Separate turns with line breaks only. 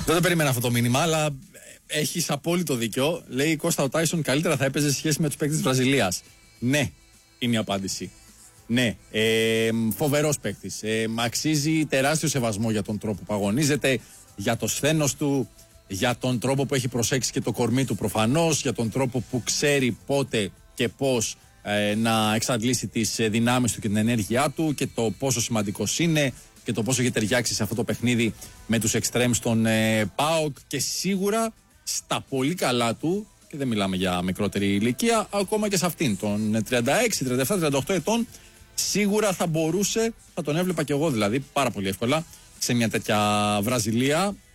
Δεν το περίμενα αυτό το μήνυμα, αλλά έχεις απόλυτο δίκιο. Λέει Κώστα, ο Τάισον καλύτερα θα έπαιζε σχέση με τους παίκτες της Βραζιλίας. Ναι, είναι η απάντηση. Ναι, φοβερός παίκτης. Αξίζει τεράστιο σεβασμό για τον τρόπο που αγωνίζεται, για το σθένος του, για τον τρόπο που έχει προσέξει και το κορμί του προφανώς, για τον τρόπο που ξέρει πότε και πώς να εξαντλήσει τις δυνάμεις του και την ενέργειά του και το πόσο σημαντικός είναι και το πόσο έχει ταιριάξει σε αυτό το παιχνίδι με τους extremes των ΠΑΟΚ και σίγουρα στα πολύ καλά του, και δεν μιλάμε για μικρότερη ηλικία, ακόμα και σε αυτήν των 36, 37, 38 ετών, σίγουρα θα μπορούσε, θα τον έβλεπα κι εγώ δηλαδή πάρα πολύ εύκολα σε μια τέτοια Βραζιλία.